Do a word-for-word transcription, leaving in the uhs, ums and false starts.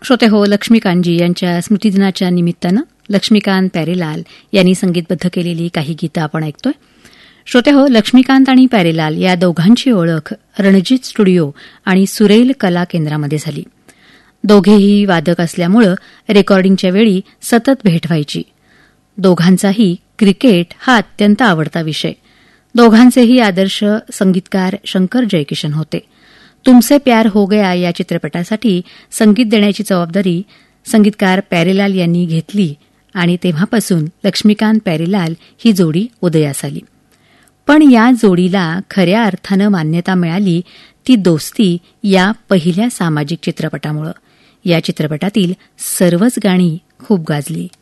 श्रोते हो, लक्ष्मीकांतजी यांच्या स्मृतिदिनाच्या निमित्तानं लक्ष्मीकांत प्यारेलाल यांनी संगीतबद्ध केलेली काही गीतं आपण ऐकतोय. श्रोते हो, लक्ष्मीकांत आणि प्यारेलाल या दोघांची ओळख रणजित स्टुडिओ आणि सुरेल कला केंद्रामध्ये झाली. दोघेही वादक असल्यामुळं रेकॉर्डिंगच्या वेळी सतत भेट व्हायची. दोघांचाही क्रिकेट हा अत्यंत आवडता विषय. दोघांचेही आदर्श संगीतकार शंकर जयकिशन होते. तुमसे प्यार हो गया या चित्रपटासाठी संगीत देण्याची जबाबदारी संगीतकार प्यारेलाल यांनी घेतली आणि तेव्हापासून लक्ष्मीकांत प्यारेलाल ही जोडी उदयास आली. पण या जोडीला खऱ्या अर्थानं मान्यता मिळाली ती दोस्ती या पहिल्या सामाजिक चित्रपटामुळे. या चित्रपटातील सर्वच गाणी खूप गाजली.